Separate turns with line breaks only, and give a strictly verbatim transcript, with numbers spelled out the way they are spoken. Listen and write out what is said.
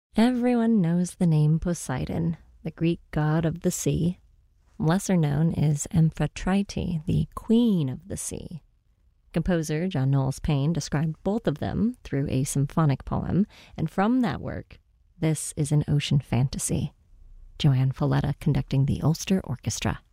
Everyone knows the name Poseidon, the Greek god of the sea. Lesser known is Amphitrite, the queen of the sea. Composer John Knowles Paine described both of them through a symphonic poem, and from that work, this is an ocean fantasy. Joanne Falletta conducting the Ulster Orchestra.